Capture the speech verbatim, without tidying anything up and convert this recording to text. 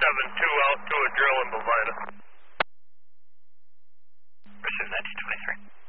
seven two out to a drill in Bovina. Pursuit nineteen twenty-three.